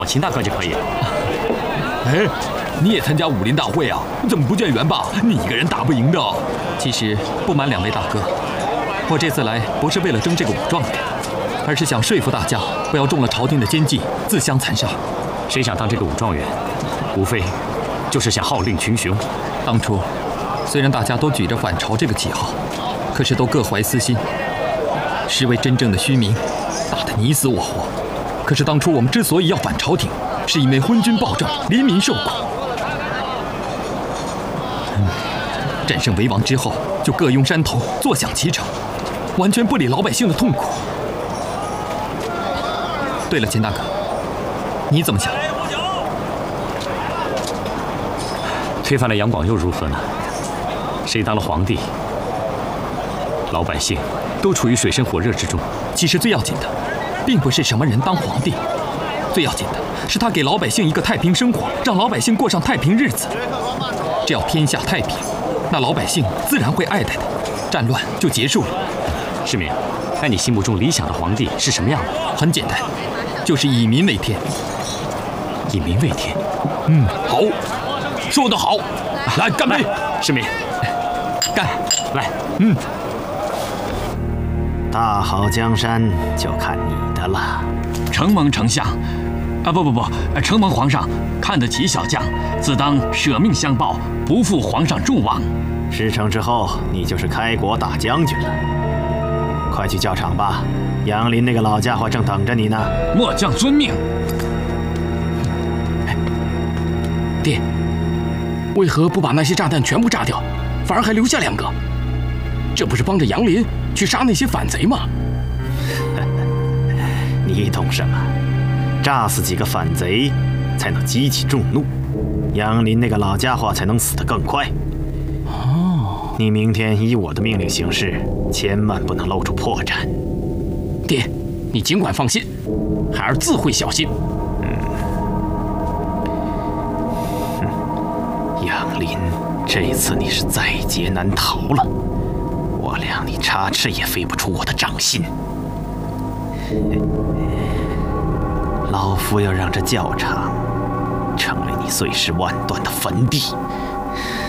秦大哥就可以。 哎，你也参加武林大会啊？怎么不见袁霸？你一个人打不赢的。 其实不瞒2位大哥，我这次来不是为了争这个武状元，而是想说服大家不要中了朝廷的奸计，自相残杀。 谁想当这个武状元，无非就是想号令群雄。 当初虽然大家都举着反朝这个旗号，可是都各怀私心，是为真正的虚名，打得你死我活。可是当初我们之所以要反朝廷，是因为昏君暴政，黎民受苦。战胜为王之后，就各拥山头，坐享其成，完全不理老百姓的痛苦。对了，钱大哥，你怎么想？ 推翻了杨广又如何呢？谁当了皇帝，老百姓都处于水深火热之中。 其实最要紧的，并不是什么人当皇帝，最要紧的是他给老百姓一个太平生活，让老百姓过上太平日子。只要天下太平，那老百姓自然会爱戴的，战乱就结束了。 世民，那你心目中理想的皇帝是什么样的？ 很简单，就是以民为天。 以民为天。 好，说得好，来干杯！ 世民， 干！ 来， 大好江山就看你的了。 承蒙丞相，不，承蒙皇上看得起小将，自当舍命相报，不负皇上众望。 事成之后，你就是开国大将军了。快去教场吧，杨林那个老家伙正等着你呢。 末将遵命。爹，为何不把那些炸弹全部炸掉，反而还留下2个？这不是帮着杨林去杀那些反贼吗？ 你懂什么？炸死几个反贼，才能激起众怒，杨林那个老家伙才能死得更快。你明天依我的命令行事，千万不能露出破绽。 爹，你尽管放心，孩儿自会小心。 杨林，这次你是在劫难逃了，我谅你插翅也飞不出我的掌心。老夫要让这教场成为你碎尸万段的坟地。